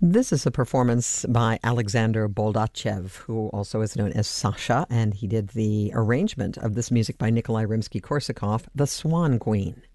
This is a performance by Alexander Boldachev, who also is known as Sasha, and he did the arrangement of this music by Nikolai Rimsky-Korsakov, The Swan Queen.